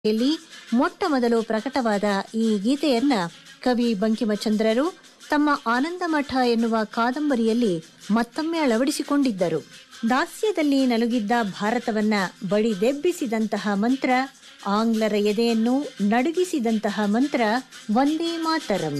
ಇಲ್ಲಿ ಮೊಟ್ಟ ಮೊದಲು ಪ್ರಕಟವಾದ ಈ ಗೀತೆಯನ್ನ ಕವಿ ಬಂಕಿಮಚಂದ್ರರು ತಮ್ಮ ಆನಂದಮಠ ಎನ್ನುವ ಕಾದಂಬರಿಯಲ್ಲಿ ಮತ್ತೊಮ್ಮೆ ಅಳವಡಿಸಿಕೊಂಡಿದ್ದರು. ದಾಸ್ಯದಲ್ಲಿ ನಲುಗಿದ್ದ ಭಾರತವನ್ನ ಬಡಿದೆಬ್ಬಿಸಿದಂತಹ ಮಂತ್ರ, ಆಂಗ್ಲರ ಎದೆಯನ್ನು ನಡುಗಿಸಿದಂತಹ ಮಂತ್ರ ವಂದೇ ಮಾತರಂ.